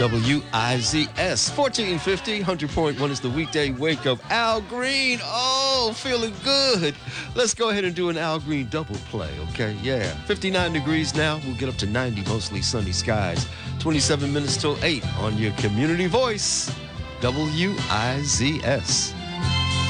WIZS 1450, 100.1 is the weekday wake of Al Green. Oh, feeling good. Let's go ahead and do an Al Green double play, okay? Yeah. 59 degrees now. We'll get up to 90, mostly sunny skies. 27 minutes till 8 on your community voice, WIZS.